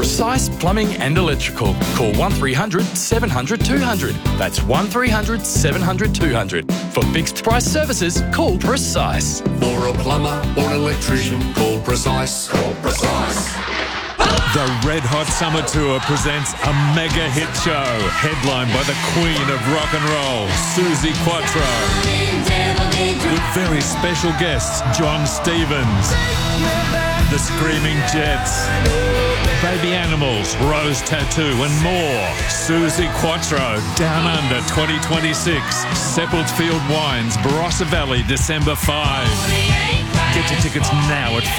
Precise Plumbing and Electrical. Call 1300 700 200. That's 1300 700 200. For fixed price services, call Precise. For a plumber or an electrician, call Precise. Call Precise. The Red Hot Summer Tour presents a mega hit show headlined by the Queen of Rock and Roll, Suzi Quatro, with very special guests John Stevens, the Screaming Jets, Baby Animals, Rose Tattoo and more. Suzi Quatro, Down Under 2026, Seppeltfield Wines, Barossa Valley, December 5. Get your tickets now at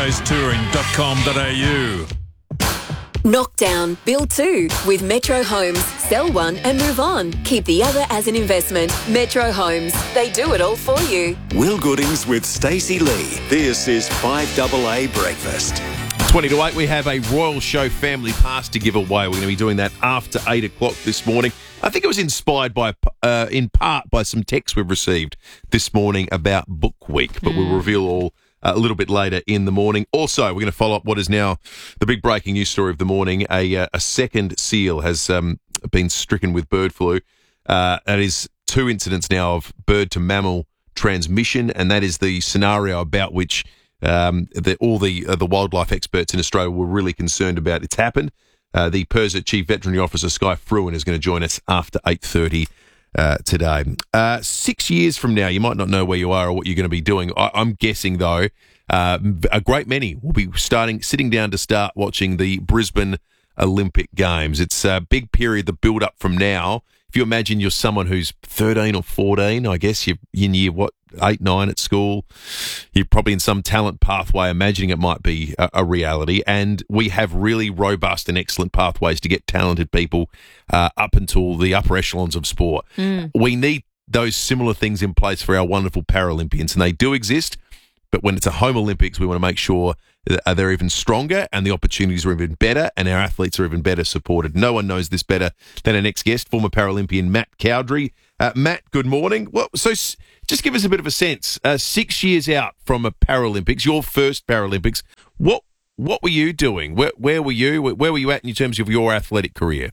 facetofacetouring.com.au. Knockdown, build two with Metro Homes. Sell one and move on. Keep the other as an investment. Metro Homes. They do it all for you. Will Goodings with Stacey Lee. This is 5AA Breakfast. 20 to 8, we have a Royal Show family pass to give away. We're going to be doing that after 8 o'clock this morning. I think it was inspired by, in part by some texts we've received this morning about Book Week, but we'll reveal all a little bit later in the morning. Also, we're going to follow up what is now the big breaking news story of the morning. A second seal has been stricken with bird flu. That is 2 incidents now of bird to mammal transmission, and that is the scenario about which all the wildlife experts in Australia were really concerned about. It's happened. The PIRSA Chief Veterinary Officer, Skye Fruin, is going to join us after 8:30 today. 6 years from now, you might not know where you are or what you're going to be doing. I'm guessing, though, a great many will be sitting down to start watching the Brisbane Olympic Games. It's a big period, the build-up from now. If you imagine you're someone who's 13 or 14, I guess you're in year, 8, 9 at school, you're probably in some talent pathway, imagining it might be a reality. And we have really robust and excellent pathways to get talented people up until the upper echelons of sport. We need those similar things in place for our wonderful Paralympians, and they do exist. But when it's a home Olympics, we want to make sure that they're even stronger and the opportunities are even better and our athletes are even better supported. No one knows this better than our next guest, former Paralympian Matt Cowdrey. Matt, good morning. So just give us a bit of a sense. 6 years out from a Paralympics, your first Paralympics, what were you doing? Where were you? Where were you at in terms of your athletic career?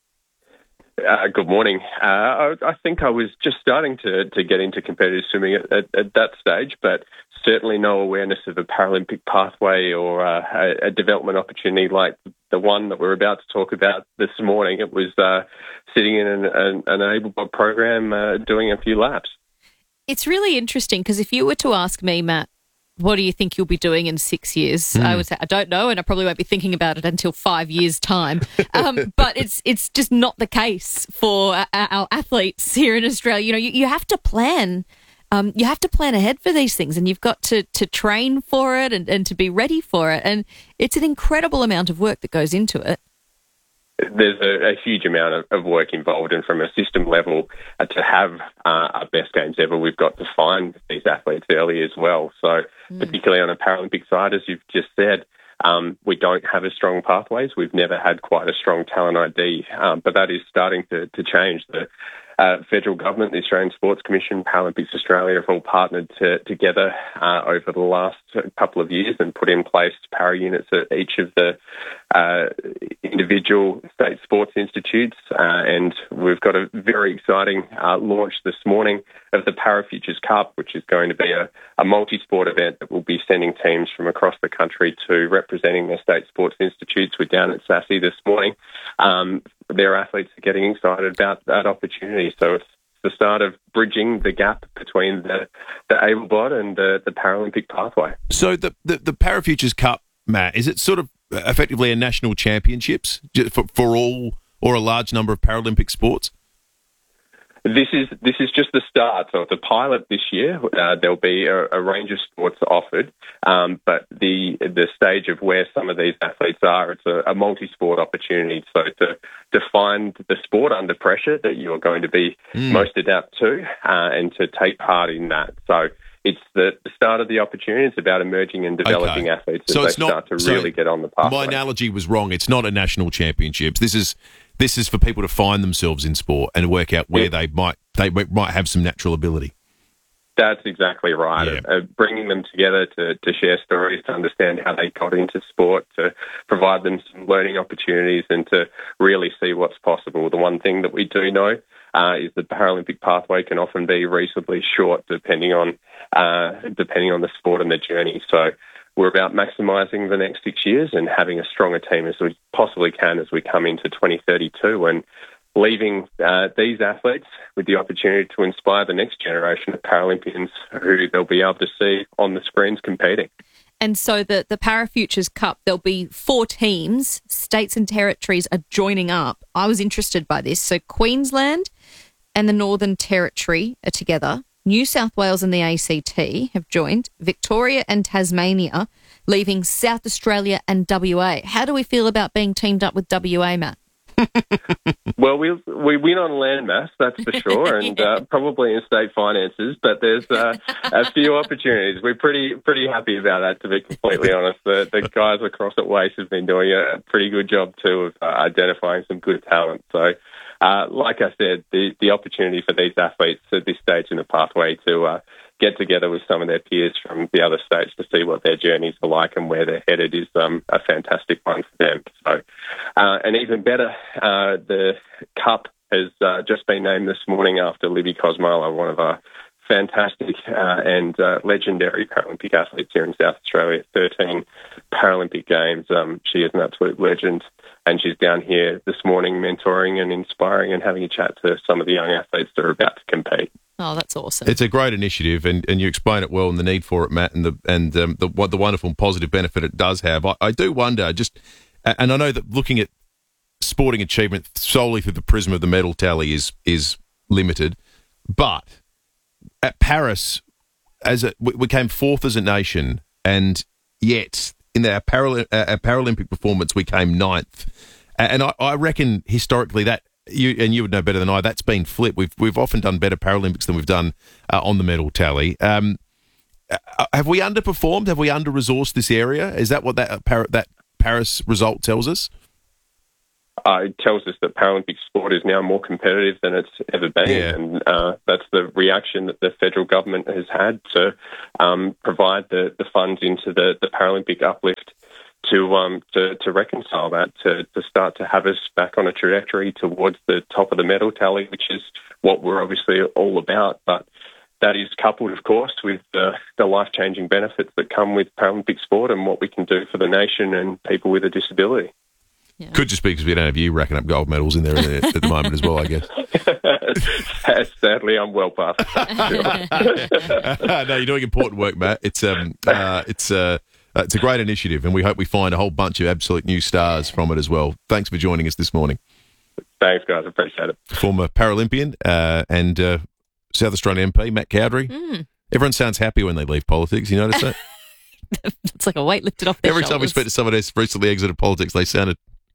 Good morning. I think I was just starting to get into competitive swimming at that stage, but certainly no awareness of a Paralympic pathway or a development opportunity like the one that we're about to talk about this morning. It was sitting in an able-bodied program doing a few laps. It's really interesting because if you were to ask me, Matt, what do you think you'll be doing in 6 years? I would say, I don't know, and I probably won't be thinking about it until 5 years' time. But it's just not the case for our athletes here in Australia. You know, you have to plan. You have to plan ahead for these things, and you've got to train for it and to be ready for it. And it's an incredible amount of work that goes into it. There's a huge amount of work involved, and from a system level, to have our best games ever, we've got to find these athletes early as well. So particularly on a Paralympic side, as you've just said, we don't have as strong pathways. We've never had quite a strong talent ID, but that is starting to change. The federal government, the Australian Sports Commission, Paralympics Australia have all partnered together over the last couple of years and put in place para units at each of the individual state sports institutes. And we've got a very exciting launch this morning of the Parafutures Cup, which is going to be a multi-sport event that will be sending teams from across the country to representing their state sports institutes. We're down at Sassy this morning. Their athletes are getting excited about that opportunity. So it's the start of bridging the gap between the able-bodied and the Paralympic pathway. So the Parafutures Cup, Matt, is it sort of effectively a national championships for all or a large number of Paralympic sports? This is just the start. So it's a pilot this year. There'll be a range of sports offered, but the stage of where some of these athletes are, it's a multi-sport opportunity. So to find the sport under pressure that you're going to be most adept to, and to take part in that. So it's the start of the opportunity. It's about emerging and developing athletes as they start to really get on the pathway. My analogy was wrong. It's not a national championships. This is for people to find themselves in sport and work out where they might have some natural ability. That's exactly right. Yeah. Bringing them together to share stories, to understand how they got into sport, to provide them some learning opportunities and to really see what's possible. The one thing that we do know is the Paralympic pathway can often be reasonably short depending on the sport and the journey. So we're about maximising the next 6 years and having a stronger team as we possibly can as we come into 2032 and leaving these athletes with the opportunity to inspire the next generation of Paralympians who they'll be able to see on the screens competing. And so the Parafutures Cup, there'll be 4 teams, states and territories are joining up. I was interested by this. So Queensland and the Northern Territory are together. New South Wales and the ACT have joined. Victoria and Tasmania, leaving South Australia and WA. How do we feel about being teamed up with WA, Matt? Well, we win on land mass, that's for sure, and probably in state finances, but there's a few opportunities. We're pretty happy about that, to be completely honest. The guys across at Waste have been doing a pretty good job too of identifying some good talent. So, like I said, the opportunity for these athletes at this stage in the pathway to get together with some of their peers from the other states to see what their journeys are like and where they're headed is a fantastic one for them. So, and even better, the Cup has just been named this morning after Libby Kosmala, one of our fantastic and legendary Paralympic athletes here in South Australia, 13 Paralympic Games. She is an absolute legend, and she's down here this morning mentoring and inspiring and having a chat to some of the young athletes that are about to compete. Oh, that's awesome. It's a great initiative, and you explain it well and the need for it, Matt, and the wonderful and positive benefit it does have. I do wonder, and I know that looking at sporting achievement solely through the prism of the medal tally is limited, but at Paris, we came 4th as a nation, and yet in our Paralympic performance we came 9th, and I reckon historically that. You would know better than I. That's been flipped. We've often done better Paralympics than we've done on the medal tally. Have we underperformed? Have we under-resourced this area? Is that what that Paris result tells us? It tells us that Paralympic sport is now more competitive than it's ever been, and that's the reaction that the federal government has had to provide the funds into the Paralympic uplift to reconcile that, to start to have us back on a trajectory towards the top of the medal tally, which is what we're obviously all about. But that is coupled, of course, with the life-changing benefits that come with Paralympic sport and what we can do for the nation and people with a disability. Yeah. Could just be because we don't have you racking up gold medals in there at the moment as well, I guess. Sadly, I'm well past that. No, you're doing important work, Matt. It's a great initiative, and we hope we find a whole bunch of absolute new stars from it as well. Thanks for joining us this morning. Thanks, guys. Appreciate it. Former Paralympian and South Australian MP, Matt Cowdery. Everyone sounds happy when they leave politics. You notice that? It's like a weight lifted off their Every shoulders. time we speak to someone who's recently exited politics, they sounded...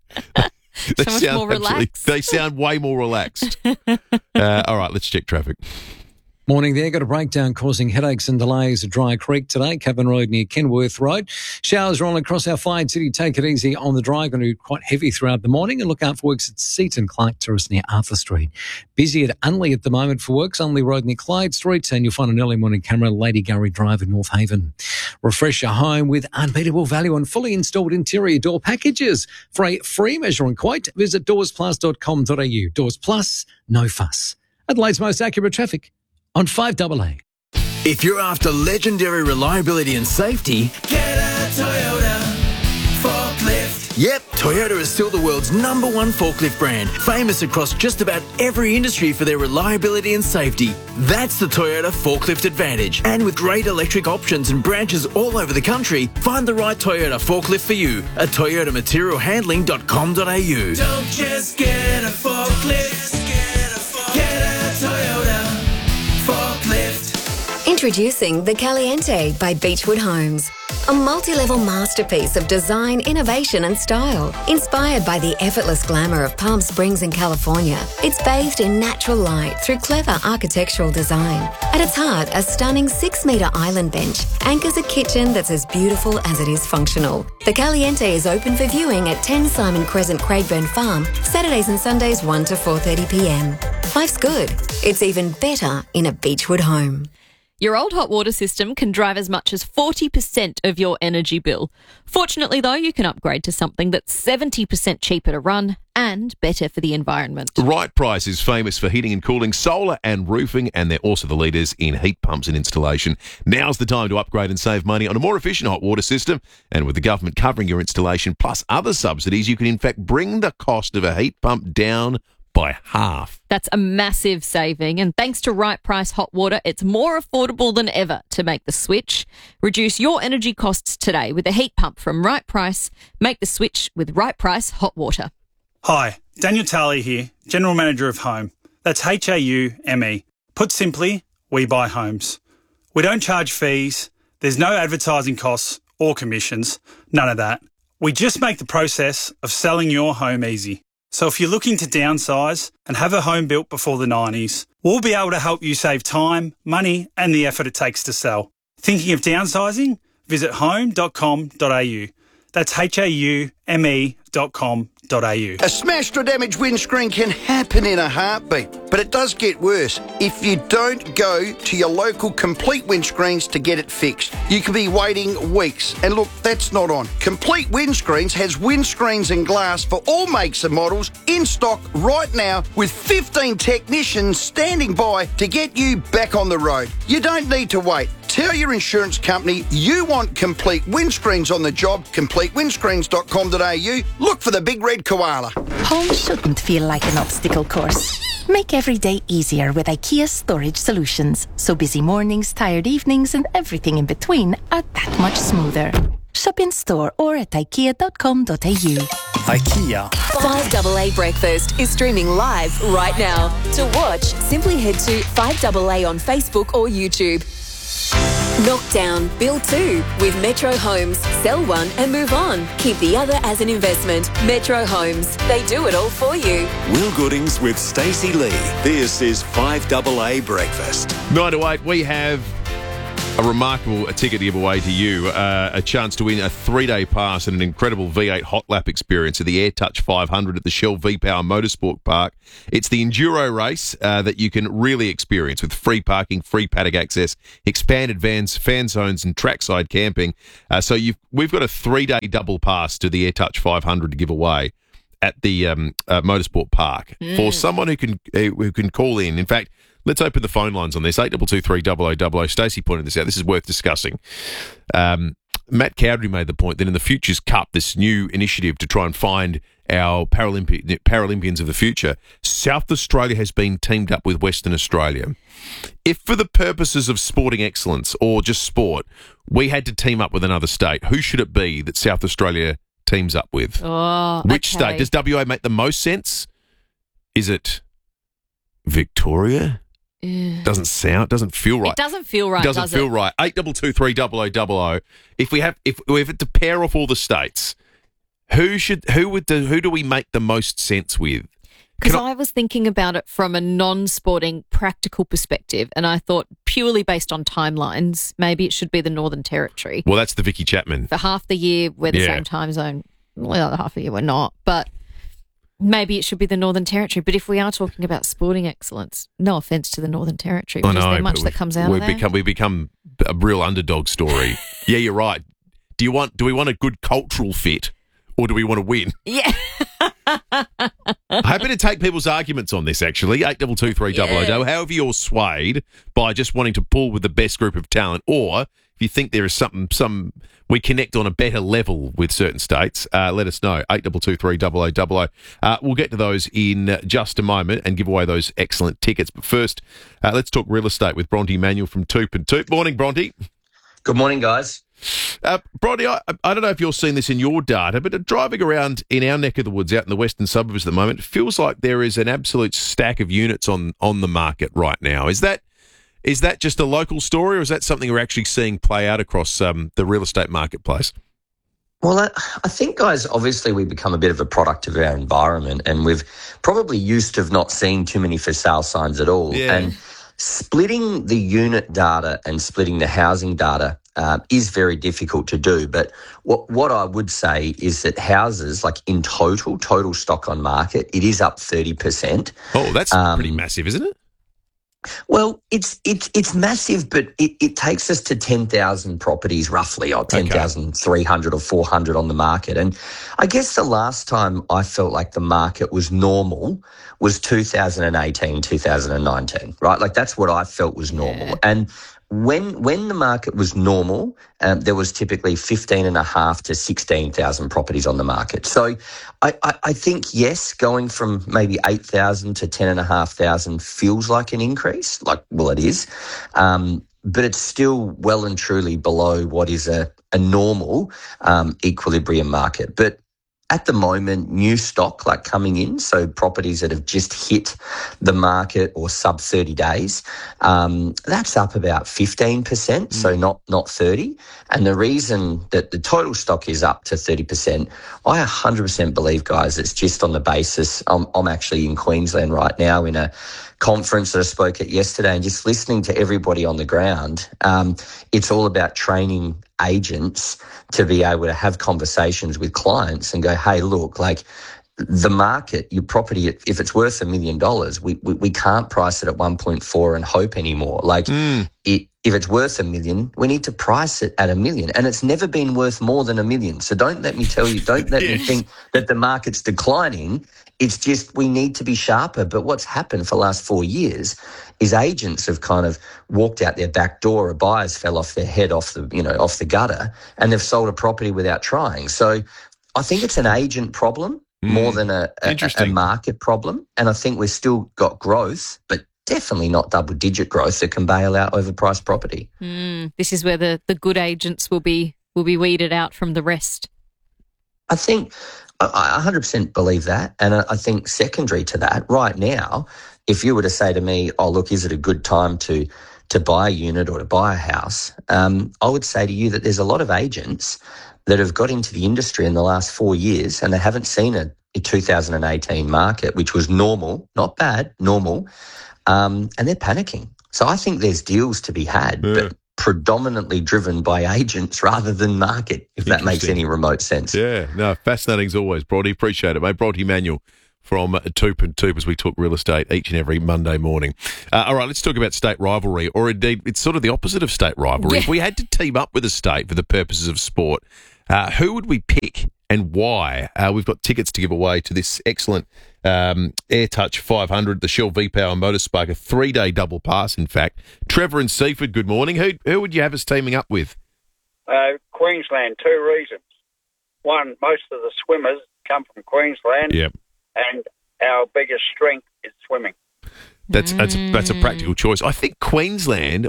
so much more relaxed. They sound way more relaxed. All right, let's check traffic. Morning there. Got a breakdown causing headaches and delays at Dry Creek today, Cavan Road near Kenworth Road. Showers rolling across our Flyde City. Take it easy on the dry. Going to be quite heavy throughout the morning, and look out for works at Seaton Clark Terrace near Arthur Street. Busy at Unley at the moment for works, Unley Road near Clyde Street, and you'll find an early morning camera at Lady Gurry Drive in North Haven. Refresh your home with unbeatable value on fully installed interior door packages. For a free measuring quote, visit doorsplus.com.au. Doors Plus, no fuss. Adelaide's most accurate traffic on 5AA. If you're after legendary reliability and safety, get a Toyota forklift. Yep, Toyota is still the world's #1 forklift brand, famous across just about every industry for their reliability and safety. That's the Toyota Forklift Advantage. And with great electric options and branches all over the country, find the right Toyota forklift for you at toyotamaterialhandling.com.au. Don't just get a forklift, get a Toyota forklift. Introducing the Caliente by Beechwood Homes. A multi-level masterpiece of design, innovation and style. Inspired by the effortless glamour of Palm Springs in California, it's bathed in natural light through clever architectural design. At its heart, a stunning 6-metre island bench anchors a kitchen that's as beautiful as it is functional. The Caliente is open for viewing at 10 Simon Crescent, Craigburn Farm, Saturdays and Sundays 1 to 4:30 p.m. Life's good. It's even better in a Beechwood home. Your old hot water system can drive as much as 40% of your energy bill. Fortunately, though, you can upgrade to something that's 70% cheaper to run and better for the environment. Right Price is famous for heating and cooling, solar and roofing, and they're also the leaders in heat pumps and installation. Now's the time to upgrade and save money on a more efficient hot water system. And with the government covering your installation plus other subsidies, you can in fact bring the cost of a heat pump down by half. That's a massive saving, and thanks to Right Price Hot Water, it's more affordable than ever to make the switch. Reduce your energy costs today with a heat pump from Right Price. Make the switch with Right Price Hot Water. Hi, Daniel Tarley here, General Manager of Home. That's H-A-U-M-E. Put simply, we buy homes. We don't charge fees, there's no advertising costs or commissions, none of that. We just make the process of selling your home easy. So if you're looking to downsize and have a home built before the 90s, we'll be able to help you save time, money and the effort it takes to sell. Thinking of downsizing? Visit home.com.au. That's HAUME.com.au. A smashed or damaged windscreen can happen in a heartbeat, but it does get worse if you don't go to your local Complete Windscreens to get it fixed. You could be waiting weeks, and look, that's not on. Complete Windscreens has windscreens and glass for all makes and models in stock right now with 15 technicians standing by to get you back on the road. You don't need to wait. Tell your insurance company you want Complete Windscreens on the job, completewindscreens.com.au. Look for the big red koala. Home shouldn't feel like an obstacle course. Make every day easier with IKEA Storage Solutions, so busy mornings, tired evenings and everything in between are that much smoother. Shop in store or at ikea.com.au. IKEA. 5AA Breakfast is streaming live right now. To watch, simply head to 5AA on Facebook or YouTube. Knock down, build two with Metro Homes. Sell one and move on. Keep the other as an investment. Metro Homes. They do it all for you. Will Goodings with Stacey Lee. This is 5AA Breakfast. 9 to 8, we have a remarkable ticket to give away to you, a chance to win a 3-day pass and an incredible V8 hot lap experience at the AirTouch 500 at the Shell V-Power Motorsport Park. It's the enduro race that you can really experience with free parking, free paddock access, expanded vans, fan zones and trackside camping. So we've got a 3-day double pass to the AirTouch 500 to give away at the Motorsport Park for someone who can call in. In fact, let's open the phone lines on this. 8223 Stacey pointed this out. This is worth discussing. Matt Cowdery made the point that in the Futures Cup, this new initiative to try and find our Paralympians of the future, South Australia has been teamed up with Western Australia. If for the purposes of sporting excellence or just sport, we had to team up with another state, who should it be that South Australia teams up with? Which state? Does WA make the most sense? Is it Victoria? Doesn't feel right. It doesn't feel right. Doesn't feel right. 8223 If we have to pair off all the states, who do we make the most sense with? Because I was thinking about it from a non-sporting, practical perspective, and I thought purely based on timelines, maybe it should be the Northern Territory. Well, that's the Vicky Chapman. For half the year, we're the same time zone. Well, the other half of the year, we're not. But maybe it should be the Northern Territory. But if we are talking about sporting excellence, no offence to the Northern Territory, but is there much that comes out of there? We become a real underdog story. Yeah, you're right. Do we want a good cultural fit, or do we want to win? Yeah. Happy to take people's arguments on this, actually. 8223 However you're swayed by just wanting to pull with the best group of talent, or if you think there is some we connect on a better level with certain states, let us know. 8223 we'll get to those in just a moment and give away those excellent tickets. But first, let's talk real estate with Bronte Manuel from Toop and Toop. Morning, Bronte. Good morning, guys. Bronte, I don't know if you're seeing this in your data, but driving around in our neck of the woods out in the western suburbs at the moment, it feels like there is an absolute stack of units on the market right now. Is that just a local story, or is that something we're actually seeing play out across the real estate marketplace? Well, I think, guys, obviously we've become a bit of a product of our environment, and we've probably used to have not seen too many for sale signs at all. Yeah. And splitting the unit data and splitting the housing data is very difficult to do. But what I would say is that houses, like in total stock on market, it is up 30%. Oh, that's pretty massive, isn't it? Well, it's massive, but it takes us to 10,000 properties roughly, or 10,300 or 400 on the market. And I guess the last time I felt like the market was normal was 2018, 2019, right? Like that's what I felt was normal. Yeah. And when the market was normal, there was typically 15,500 to 16,000 properties on the market. So I think, yes, going from maybe 8,000 to 10,500 feels like an increase. Well, it is. But it's still well and truly below what is a normal equilibrium market. But at the moment, new stock like coming in, so properties that have just hit the market or sub 30 days, that's up about 15%, so not 30. And the reason that the total stock is up to 30%, I 100% believe, guys, it's just on the basis, I'm actually in Queensland right now in a conference that I spoke at yesterday, and just listening to everybody on the ground, it's all about training agents to be able to have conversations with clients and go, hey, look, like the market, your property, if it's worth $1 million, we can't price it at 1.4 and hope anymore. Like if it's worth $1 million, we need to price it at $1 million, and it's never been worth more than $1 million. So don't let me tell you, don't let me think that the market's declining. It's just we need to be sharper. But what's happened for the last 4 years is agents have kind of walked out their back door, or buyers fell off their head off the gutter, and they've sold a property without trying. So I think it's an agent problem more than a market problem. And I think we've still got growth, but definitely not double-digit growth that can bail out overpriced property. This is where the good agents will be weeded out from the rest. I think I 100% believe that. And I think secondary to that, right now, if you were to say to me, oh, look, is it a good time to buy a unit or to buy a house? I would say to you that there's a lot of agents that have got into the industry in the last 4 years and they haven't seen a 2018 market, which was normal, not bad, normal, and they're panicking. So I think there's deals to be had, but predominantly driven by agents rather than market, if that makes any remote sense. Yeah, no, fascinating as always, Brodie. Appreciate it, mate. Brodie Manuel from Toop and Toop as we talk real estate each and every Monday morning. All right, let's talk about state rivalry, or indeed it's sort of the opposite of state rivalry. If we had to team up with a state for the purposes of sport, who would we pick and why? We've got tickets to give away to this excellent AirTouch 500, the Shell V-Power Motorspark, a 3-day double pass, in fact. Trevor and Seaford, good morning. Who would you have us teaming up with? Queensland, 2 reasons. One, most of the swimmers come from Queensland. Yep. And our biggest strength is swimming. That's a practical choice. I think Queensland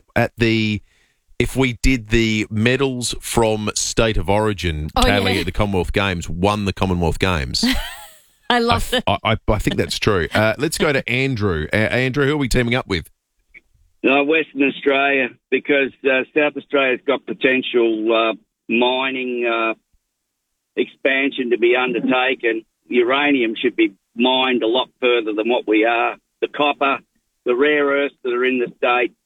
if we did the medals from state of origin tally at the Commonwealth Games, won the Commonwealth Games. I love that. I think that's true. Let's go to Andrew. Andrew, who are we teaming up with? Western Australia, because South Australia's got potential mining expansion to be undertaken. Uranium should be mined a lot further than what we are. The copper, the rare earths that are in the state,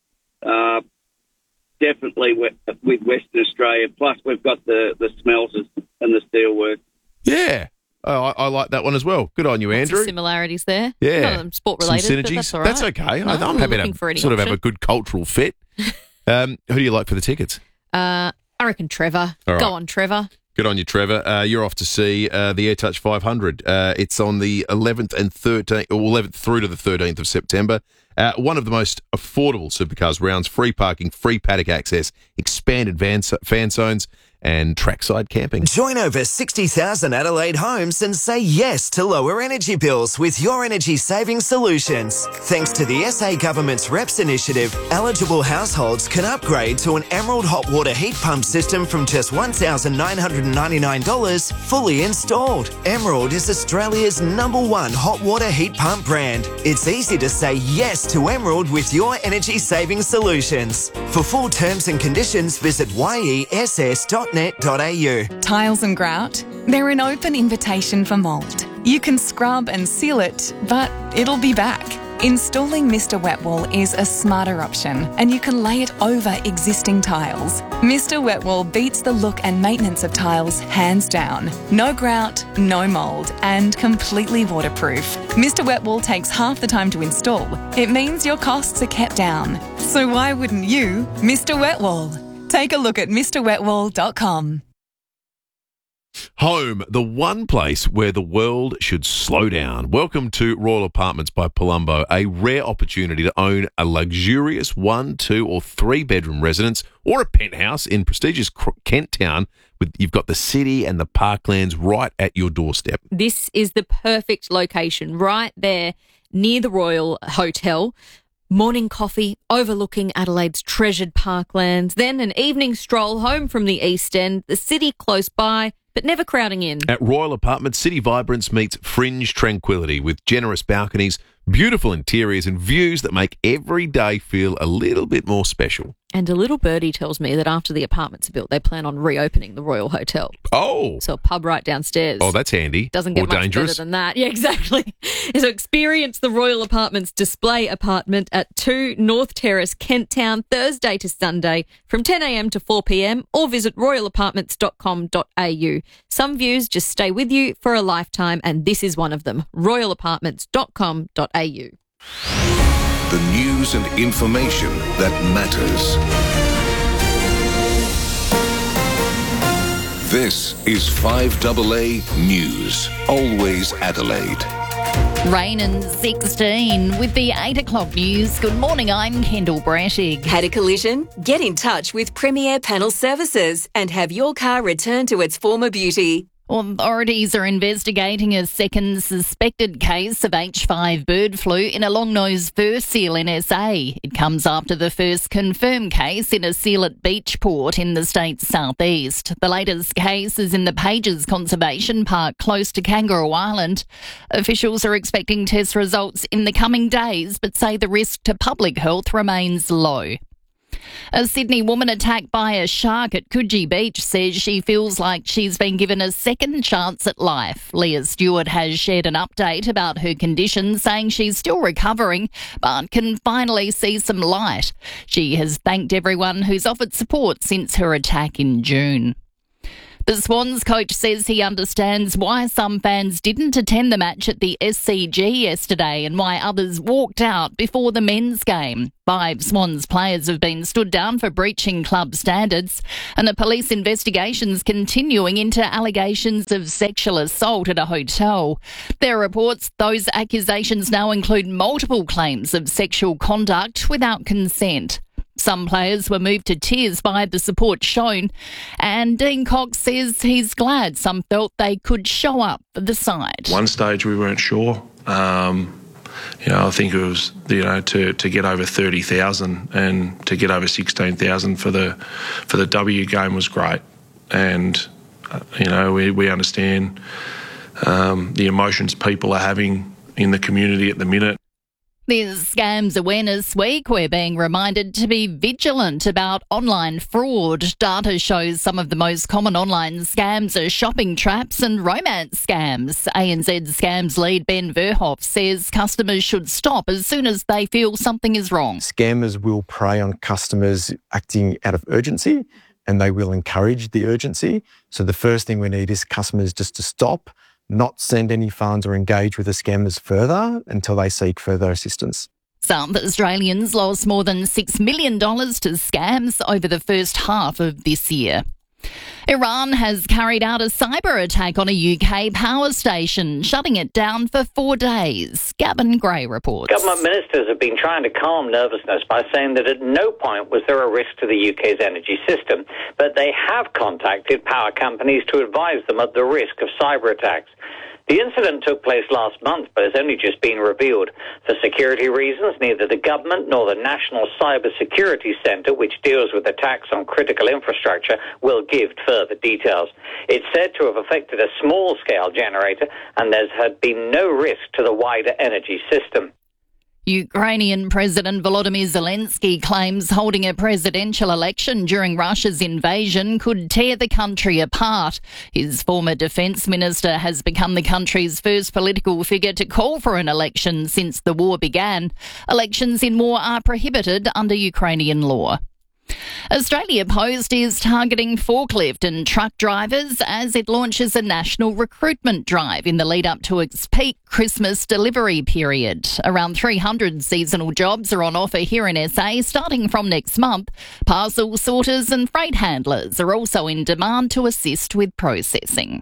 definitely with Western Australia. Plus, we've got the smelters and the steelwork. Yeah. I like that one as well. Good on you, Andrew. Some similarities there. Yeah. None of them sport-related, some synergies. but that's all right. That's okay. No, I'm happy to sort of have a good cultural fit. Who do you like for the tickets? I reckon Trevor. All right. Go on, Trevor. Good on you, Trevor. You're off to see the AirTouch 500. It's on the 11th and 13th, or 11th through to the 13th of September. One of the most affordable supercars rounds, free parking, free paddock access, expanded fan zones, and trackside camping. Join over 60,000 Adelaide homes and say yes to lower energy bills with Your Energy Saving Solutions. Thanks to the SA Government's REPS initiative, eligible households can upgrade to an Emerald hot water heat pump system from just $1,999 fully installed. Emerald is Australia's #1 hot water heat pump brand. It's easy to say yes to Emerald with Your Energy Saving Solutions. For full terms and conditions, visit yess.net.au. Tiles and grout, they're an open invitation for mould. You can scrub and seal it, but it'll be back. Installing Mr. Wet Wall is a smarter option, and you can lay it over existing tiles. Mr. Wet Wall beats the look and maintenance of tiles hands down. No grout, no mould, and completely waterproof. Mr. Wet Wall takes half the time to install. It means your costs are kept down. So why wouldn't you Mr. Wet Wall? Take a look at MrWetWall.com. Home, the one place where the world should slow down. Welcome to Royal Apartments by Palumbo, a rare opportunity to own a luxurious 1, 2 or 3 bedroom residence or a penthouse in prestigious Kent Town. You've got the city and the parklands right at your doorstep. This is the perfect location, right there near the Royal Hotel. Morning coffee overlooking Adelaide's treasured parklands, then an evening stroll home from the East End, the city close by, but never crowding in. At Royal Apartments, city vibrance meets fringe tranquility with generous balconies, beautiful interiors and views that make every day feel a little bit more special. And a little birdie tells me that after the apartments are built, they plan on reopening the Royal Hotel. Oh. So a pub right downstairs. Oh, that's handy. Doesn't get much better than that. Yeah, exactly. So experience the Royal Apartments display apartment at 2 North Terrace, Kent Town, Thursday to Sunday from 10 a.m. to 4 p.m. or visit royalapartments.com.au. Some views just stay with you for a lifetime, and this is one of them. royalapartments.com.au. The news and information that matters. This is 5AA News. Always Adelaide. Rain and 16 with the 8 o'clock news. Good morning, I'm Kendall Brashig. Had a collision? Get in touch with Premier Panel Services and have your car returned to its former beauty. Authorities are investigating a second suspected case of H5 bird flu in a long-nosed fur seal in SA. It comes after the first confirmed case in a seal at Beachport in the state's southeast. The latest case is in the Pages Conservation Park close to Kangaroo Island. Officials are expecting test results in the coming days, but say the risk to public health remains low. A Sydney woman attacked by a shark at Coogee Beach says she feels like she's been given a second chance at life. Leah Stewart has shared an update about her condition, saying she's still recovering but can finally see some light. She has thanked everyone who's offered support since her attack in June. The Swans coach says he understands why some fans didn't attend the match at the SCG yesterday and why others walked out before the men's game. 5 Swans players have been stood down for breaching club standards, and a police investigation's continuing into allegations of sexual assault at a hotel. There are reports those accusations now include multiple claims of sexual conduct without consent. Some players were moved to tears by the support shown, and Dean Cox says he's glad some felt they could show up for the side. One stage we weren't sure. I think it was, to get over 30,000 and to get over 16,000 for the W game was great. And, we understand the emotions people are having in the community at the minute. This Scams Awareness Week, we're being reminded to be vigilant about online fraud. Data shows some of the most common online scams are shopping traps and romance scams. ANZ Scams lead Ben Verhoff says customers should stop as soon as they feel something is wrong. Scammers will prey on customers acting out of urgency, and they will encourage the urgency. So the first thing we need is customers just to stop, not send any funds or engage with the scammers further until they seek further assistance. South Australians lost more than $6 million to scams over the first half of this year. Iran has carried out a cyber attack on a UK power station, shutting it down for 4 days. Gavin Gray reports. Government ministers have been trying to calm nervousness by saying that at no point was there a risk to the UK's energy system, but they have contacted power companies to advise them of the risk of cyber attacks. The incident took place last month, but has only just been revealed. For security reasons, neither the government nor the National Cyber Security Centre, which deals with attacks on critical infrastructure, will give further details. It's said to have affected a small-scale generator, and there's had been no risk to the wider energy system. Ukrainian President Volodymyr Zelensky claims holding a presidential election during Russia's invasion could tear the country apart. His former defence minister has become the country's first political figure to call for an election since the war began. Elections in war are prohibited under Ukrainian law. Australia Post is targeting forklift and truck drivers as it launches a national recruitment drive in the lead up to its peak Christmas delivery period. Around 300 seasonal jobs are on offer here in SA starting from next month. Parcel sorters and freight handlers are also in demand to assist with processing.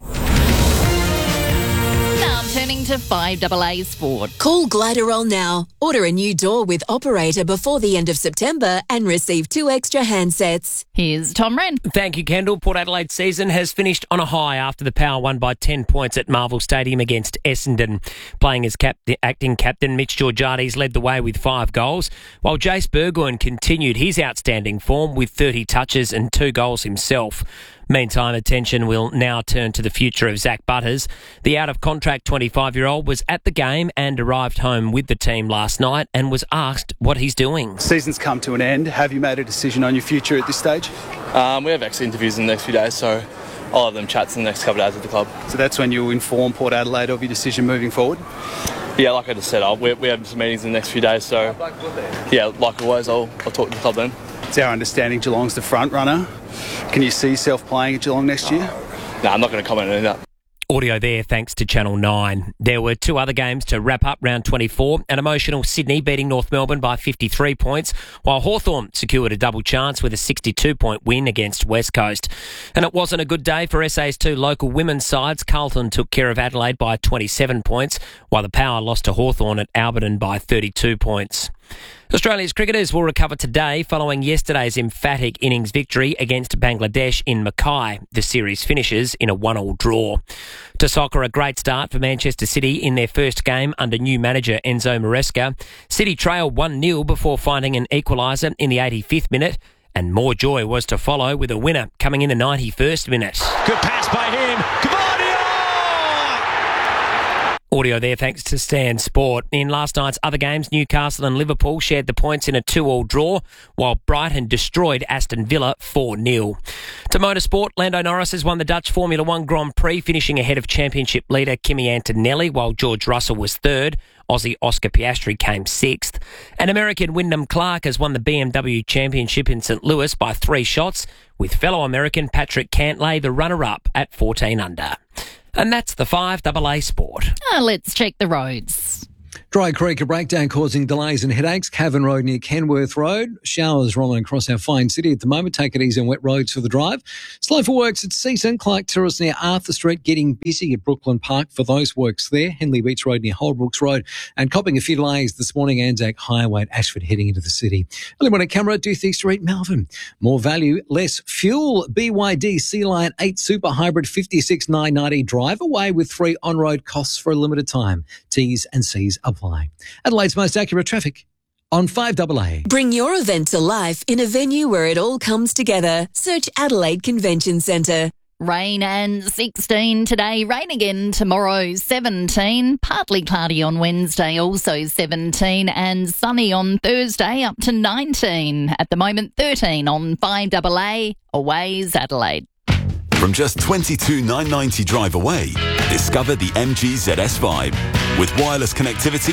Now turning to 5AA Sport. Call Gliderol now. Order a new door with operator before the end of September and receive 2 extra handsets. Here's Tom Wren. Thank you, Kendall. Port Adelaide's season has finished on a high after the Power won by 10 points at Marvel Stadium against Essendon. Playing as acting captain, Mitch Georgiades led the way with 5 goals, while Jace Burgoyne continued his outstanding form with 30 touches and 2 goals himself. Meantime, attention will now turn to the future of Zach Butters. The out-of-contract 25-year-old was at the game and arrived home with the team last night and was asked what he's doing. Season's come to an end. Have you made a decision on your future at this stage? We have exit interviews in the next few days, so I'll have them chats in the next couple of days with the club. So that's when you'll inform Port Adelaide of your decision moving forward? Yeah, like I just said, we have some meetings in the next few days, so yeah, like always, I'll talk to the club then. It's our understanding Geelong's the front runner. Can you see yourself playing at Geelong next year? No, I'm not going to comment on that. Audio there thanks to Channel 9. There were 2 other games to wrap up round 24. An emotional Sydney beating North Melbourne by 53 points, while Hawthorn secured a double chance with a 62-point win against West Coast. And it wasn't a good day for SA's 2 local women's sides. Carlton took care of Adelaide by 27 points, while the Power lost to Hawthorn at Alberton by 32 points. Australia's cricketers will recover today following yesterday's emphatic innings victory against Bangladesh in Mackay. The series finishes in a 1-1 draw. To soccer, a great start for Manchester City in their first game under new manager Enzo Maresca. City trailed 1-0 before finding an equaliser in the 85th minute, and more joy was to follow with a winner coming in the 91st minute. Good pass by him. Audio there thanks to Stan Sport. In last night's other games, Newcastle and Liverpool shared the points in a 2-2 draw, while Brighton destroyed Aston Villa 4-0. To motorsport, Lando Norris has won the Dutch Formula 1 Grand Prix, finishing ahead of championship leader Kimi Antonelli, while George Russell was third. Aussie Oscar Piastri came 6th. And American Wyndham Clark has won the BMW Championship in St. Louis by 3 shots, with fellow American Patrick Cantlay the runner-up at 14 under. And that's the 5AA Sport. Let's check the roads. Dry Creek, a breakdown causing delays and headaches. Cavan Road near Kenworth Road. Showers rolling across our fine city at the moment. Take it easy on wet roads for the drive. Slow for works at Seaton. Clark Terrace near Arthur Street. Getting busy at Brooklyn Park for those works there. Henley Beach Road near Holbrooks Road. And copping a few delays this morning. Anzac Highway at Ashford heading into the city. Early morning camera, Doothie Street, Melbourne. More value, less fuel. BYD Sea-Line 8 Super Hybrid 56,990. Drive away with free on-road costs for a limited time. T's and C's apply. Adelaide's most accurate traffic on 5AA. Bring your event to life in a venue where it all comes together. Search Adelaide Convention Centre. Rain and 16 today, rain again tomorrow, 17, partly cloudy on Wednesday, also 17, and sunny on Thursday, up to 19. At the moment, 13 on 5AA, Aways Adelaide. From just $22,990 drive away, discover the MG ZS5 with wireless connectivity,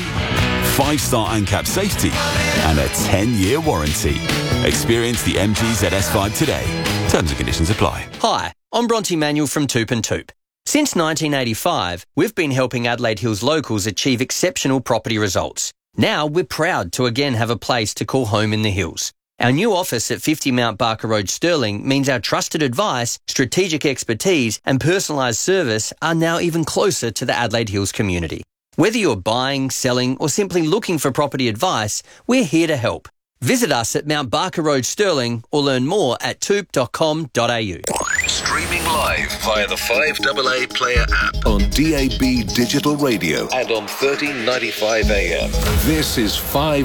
5-star ANCAP safety, and a 10-year warranty. Experience the MG ZS5 today. Terms and conditions apply. Hi, I'm Bronte Manuel from Toop and Toop. Since 1985, we've been helping Adelaide Hills locals achieve exceptional property results. Now we're proud to again have a place to call home in the hills. Our new office at 50 Mount Barker Road, Stirling, means our trusted advice, strategic expertise and personalised service are now even closer to the Adelaide Hills community. Whether you're buying, selling or simply looking for property advice, we're here to help. Visit us at Mount Barker Road, Stirling, or learn more at toop.com.au. Streaming live via the 5AA Player app on DAB Digital Radio and on 1395 AM. This is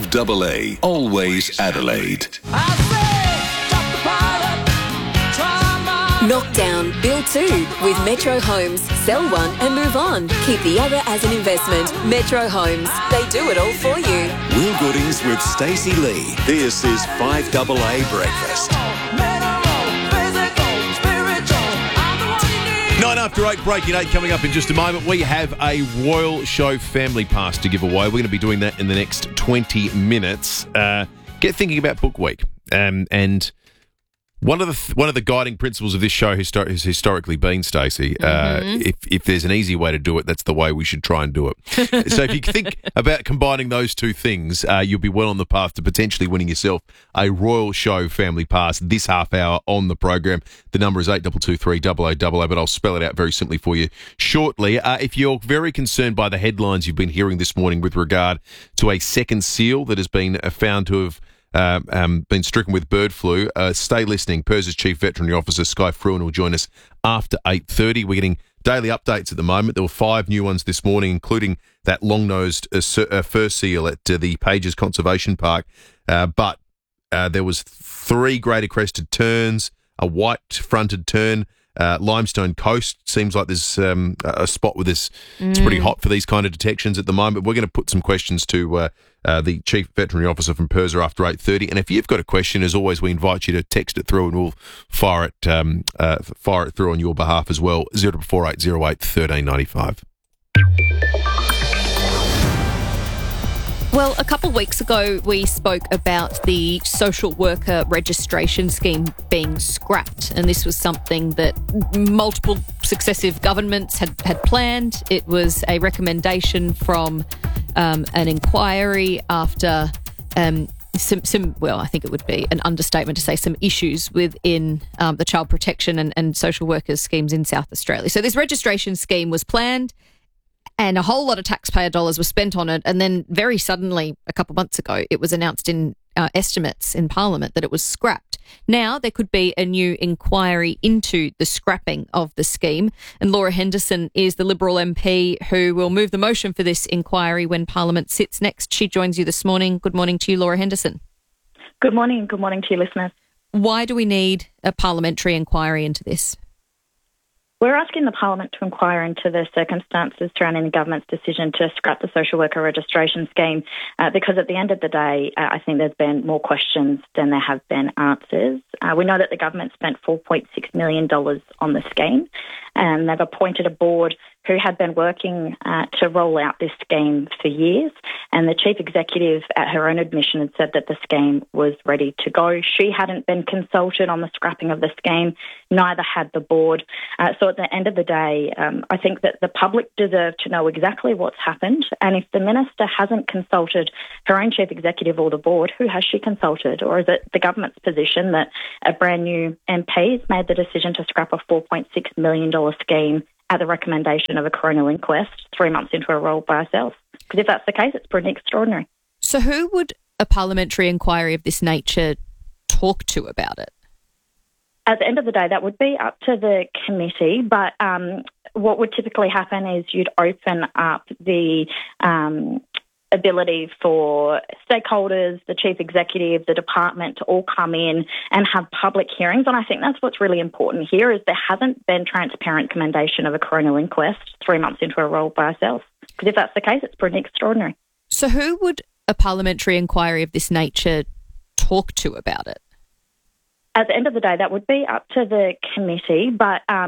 5AA, always Adelaide. Knockdown, build two with Metro Homes. Sell one and move on. Keep the other as an investment. Metro Homes. They do it all for you. Will Goodings with Stacey Lee. This is 5AA Breakfast. 9 after 8, breaking 8 coming up in just a moment. We have a Royal Show family pass to give away. We're going to be doing that in the next 20 minutes. Get thinking about Book Week. And one of the guiding principles of this show has historically been, Stacey, if there's an easy way to do it, that's the way we should try and do it. So if you think about combining those two things, you'll be well on the path to potentially winning yourself a Royal Show family pass this half hour on the program. The number is 8223 but I'll spell it out very simply for you shortly. If you're very concerned by the headlines you've been hearing this morning with regard to a second seal that has been found to have been stricken with bird flu, stay listening. PIRS's Chief Veterinary Officer, Skye Fruin, will join us after 8:30. We're getting daily updates at the moment. There were 5 new ones this morning, including that long-nosed fur seal at the Pages Conservation Park. But there was 3 greater crested terns, a white-fronted tern, Limestone Coast. Seems like there's a spot where it's pretty hot for these kind of detections at the moment. We're going to put some questions to the Chief Veterinary Officer from PIRSA after 8:30. And if you've got a question, as always, we invite you to text it through and we'll fire it through on your behalf as well. 044808 1395. Well, a couple of weeks ago, we spoke about the social worker registration scheme being scrapped, and this was something that multiple successive governments had planned. It was a recommendation from an inquiry after some, well, I think it would be an understatement to say some issues within the child protection and social workers schemes in South Australia. So this registration scheme was planned, and a whole lot of taxpayer dollars were spent on it. And then very suddenly, a couple of months ago, it was announced in estimates in Parliament that it was scrapped. Now there could be a new inquiry into the scrapping of the scheme. And Laura Henderson is the Liberal MP who will move the motion for this inquiry when Parliament sits next. She joins you this morning. Good morning to you, Laura Henderson. Good morning. Good morning to your listeners. Why do we need a parliamentary inquiry into this? We're asking the Parliament to inquire into the circumstances surrounding the government's decision to scrap the social worker registration scheme because at the end of the day, I think there's been more questions than there have been answers. We know that the government spent $4.6 million on the scheme, and they've appointed a board who had been working to roll out this scheme for years, and the chief executive, at her own admission, had said that the scheme was ready to go. She hadn't been consulted on the scrapping of the scheme, neither had the board. So at the end of the day, I think that the public deserve to know exactly what's happened, and if the minister hasn't consulted her own chief executive or the board, who has she consulted? Or is it the government's position that a brand new MP has made the decision to scrap a $4.6 million scheme at the recommendation of a coronial inquest 3 months into a role by herself? Because if that's the case, it's pretty extraordinary. So who would a parliamentary inquiry of this nature talk to about it? At the end of the day, that would be up to the committee, but what would typically happen is you'd open up the ability for stakeholders, the chief executive, the department to all come in and have public hearings. And I think that's what's really important here is there hasn't been transparent recommendation of a coronial inquest 3 months into a role by herself. Because if that's the case, it's pretty extraordinary. So who would a parliamentary inquiry of this nature talk to about it? At the end of the day, that would be up to the committee, but